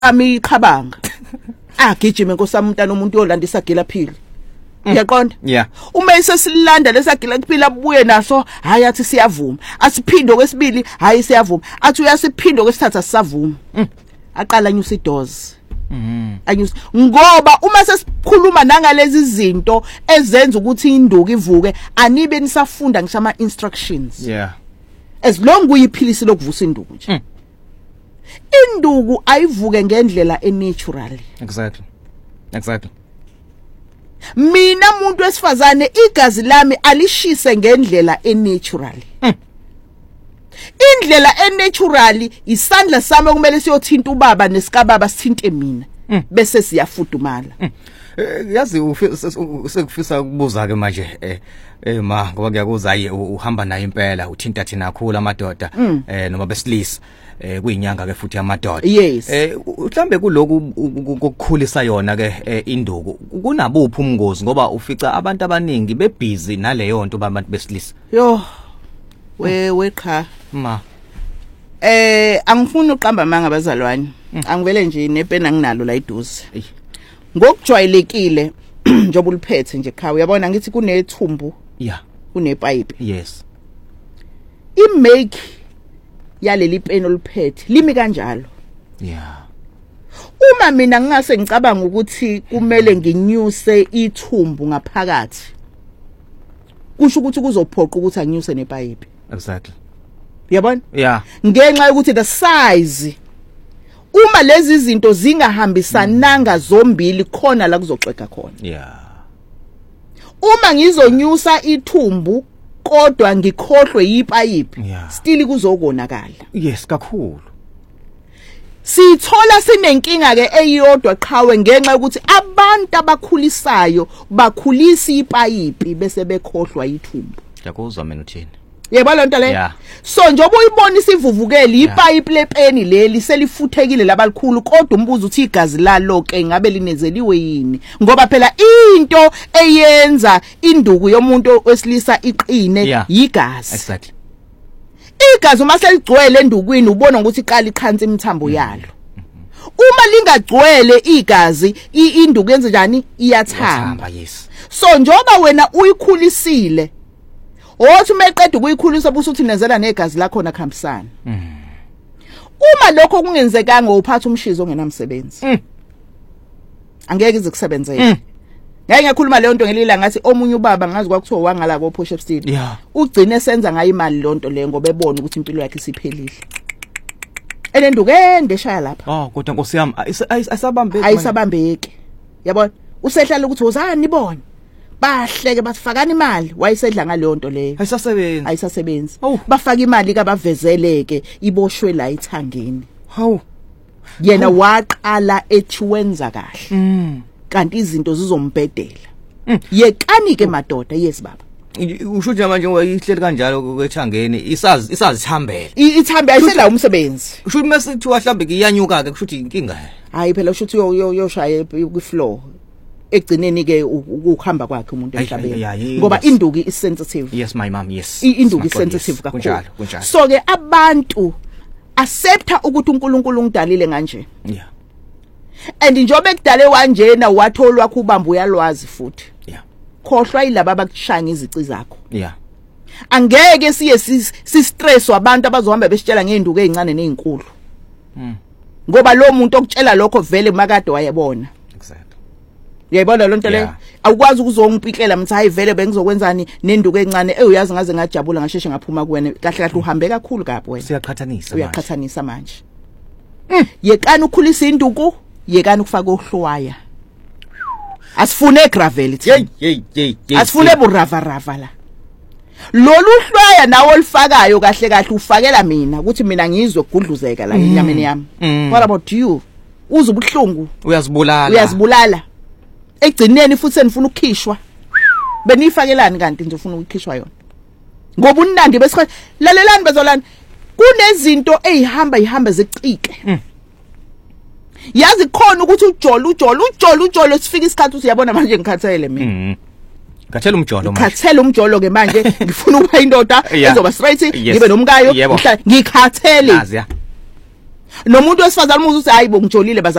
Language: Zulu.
ami iqhabanga agijime nkosami umntana umuntu yolanda isagila phili uyaqonda yeah uma isesilanda lesagila kuphila abuye naso hayi athi siyavuma asiphinde kwesibili hayi siyavuma athi uyasiphinda kwesithathu sisavuma aqala nyusa idoors anyusa ngoba uma sesikhuluma nangalezi zinto ezenza ukuthi induku ivuke anibe nisafunda ngisama instructions yeah as long uyiphilisi lokuvusa induku nje induku ayivuke ngendlela natural exactly mina umuntu wesifazane igazi lami alishise ngendlela natural indlela natural isandla sami kumele siyothinta ubaba nesikababa sithinte mina bese siyafudumala yazi usekufisa ukubuza ke manje ma ngoba ngiyakuzwa uhamba naye impela uthinta thina kakhulu amadoda noma besilisa kuyinyanga ke futhi amadoda mhlambe kuloku ukukhulisa yona ke induku kunabuphi umngozi ngoba ufica abantu abaningi bebhizi naleyo nto abantu besilisa yo we cha ma angifuni uqamba manga abazalwane angivele nje nepena nginalo la iduze ngokujwayelekile njoba uliphethe nje ekhaya uyabona ngithi kunethumbu kunepipe yes imake yaleli peni oliphethe limi kanjalo uma mina ngingase ngicabanga ukuthi kumele nginyuse ithumbu ngaphakathi kusho ukuthi kuzophoqa ukuthi anginyuse nepipe exactly uyabona ngenxa yokuthi the size uma lezi zinto zingahambisananga zombili khona la kuzoxega khona uma ngizonyusa ithumbu kodwa ngikhohlwe yipayipi still kuzokonakala yes kakhulu sithola sinenkinga ke eyodwa qhawe ngenxa ukuthi abantu abakhulisayo bakhulisa ipayipi bese bekhohlwa ithumbu yakuzwa mina uthini yebo lonto le so njoba uyibona isivuvukele ipipe lepeni leli selifuthekile labalikhulu kodwa umbuzo uthi igazi lalo ke ngabe linezeliwe yini ngoba phela into eyenza induku yomuntu wesilisa iqine yigazi exactly igazi uma seligcwele endukwini ubona ukuthi iqala ikhansi imithambo yalo uma lingagcwele igazi induku yenze njani iyathamba so njoba wena uyikhulisile othi meqeda ukuyikhulisa busuthi nezela negazi lakho nakhambisana uma lokho kungenzekanga uphatha umshizo ongenamsebenzi angeke izikusebenzele ngeke ngikhuluma leyo nto ngelila ngathi omunye ubaba ngazi kwakuthiwa wangala ko push up steel ugcine senza ngayo imali lonto le ngoba ebona ukuthi impilo yakhe isiphelile enenduku endeshaya lapha kodwa Nkosi yami ayisabambeki yabona usehlala ukuthi wozani nibone bahleke basifakana imali wayisedla ngaleyo nto leyo ayisasebenzi bafaka imali kabavezeleke iboshwe la ithangeni yena waqala ethi wenza kahle kanti izinto zizombhedela yekani ke madoda yes baba usho nje manje wayihleli kanjalo kwethangeni isazithambela ithambe ayisela umsebenzi usho ukuthi mesithiwa mhlambe iyanyuka ke kusho ukuthi inkinga hayi phela usho ukuthi yoshaya ku floor egcineni ke ukuhamba kwakhe umuntu emhlabeni ngoba induku is sensitive yes my mom yes induku is sensitive kakhulu so ke abantu accepta ukuthi uNkulunkulu ungidalile kanje and njobe ekudale kanjena watholwa kubamba uyalwazi futhi khohlwa ilaba abakushaya izici zakho angeke siye si stress wabantu abazohamba besitshela ngeenduku ezincane nezinkulu ngoba lo muntu okutshela lokho vele makade wayebona yayibona lonto le awukwazi ukuzongipiklela mthi hayi vele bengizokwenzani nenduku encane uyazi ngaze ngajabula ngasheshe ngaphuma kuwena kahle kahle uhambe kakhulu kabi wena uyaqhathanisa manje yekani ukhulisa induku yekani ukufaka ohlwaya asifune gravel asifune burava la lolu hlwaya nawo olifakayo kahle kahle ufakela mina ukuthi mina ngizwe ukugudluzeka la enyameni yami what about you uzubuhlungu uyazibulala egcineni futhi senifuna ukukhishwa benifakelani kanti nje ufuna ukukhishwa yona ngoba unandi besikho lalelani bezolani kunezinto ehamba zecike yazi khona ukuthi ujolo sifika isikhathi usiyabona manje ngikhathele mina ngikhathele umjolo ke manje ngifuna ukuba indoda ezoba straight ngibe nomkayo ngikhathele nomuntu wesifazane umuzi uthi hayibo ngijolile